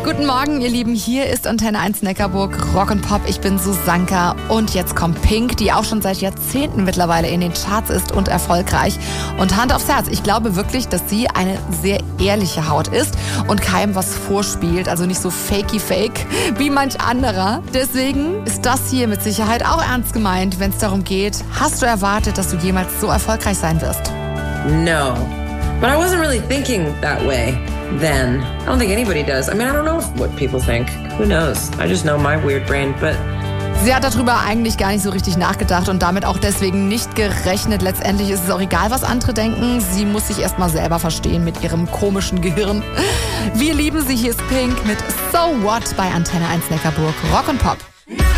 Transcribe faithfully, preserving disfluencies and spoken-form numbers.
Guten Morgen, ihr Lieben. Hier ist Antenne eins Neckarburg, Rock und Pop. Ich bin Susanka und jetzt kommt Pink, die auch schon seit Jahrzehnten mittlerweile in den Charts ist und erfolgreich. Und Hand aufs Herz, ich glaube wirklich, dass sie eine sehr ehrliche Haut ist und keinem was vorspielt, also nicht so fakey fake wie manch anderer. Deswegen ist das hier mit Sicherheit auch ernst gemeint, wenn es darum geht, hast du erwartet, dass du jemals so erfolgreich sein wirst? No, but I wasn't really thinking that way. Then. I don't think anybody does. I mean, I don't know what people think. Who knows? I just know my weird brain, but... Sie hat darüber eigentlich gar nicht so richtig nachgedacht und damit auch deswegen nicht gerechnet. Letztendlich ist es auch egal, was andere denken. Sie muss sich erstmal selber verstehen mit ihrem komischen Gehirn. Wir lieben sie. Hier ist Pink mit So What bei Antenne eins Neckarburg, Rock und Pop.